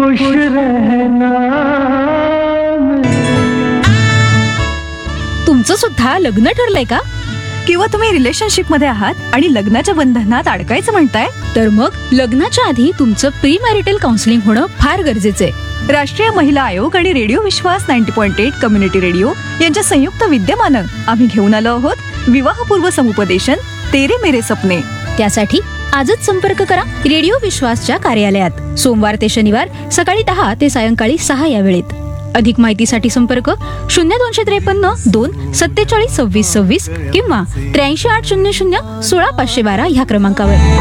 खुश रहना। तुमचं सुद्धा लग्न ठरलंय का? किंवा तुम्ही रिलेशनशिप मध्ये आहात आणि लग्नाच्या बंधनात अडकायचं म्हणताय? तर मग लग्नाच्या आधी तुमचं प्री मॅरिटल काउन्सिलिंग होणं फार गरजेचं आहे. राष्ट्रीय महिला आयोग आणि रेडिओ विश्वास 90.8 कम्युनिटी रेडिओ यांच्या संयुक्त विद्यमानं आम्ही घेऊन आलो आहोत विवाहपूर्व समुपदेशन तेरे मेरे सपने. त्यासाठी आजच संपर्क करा रेडिओ विश्वासच्या कार्यालयात सोमवार ते शनिवार सकाळी 10 ते सायंकाळी 6 या वेळेत. अधिक माहितीसाठी संपर्क 0253 2 47 26 26 किंवा 83 800 16 512 ह्या क्रमांकावर.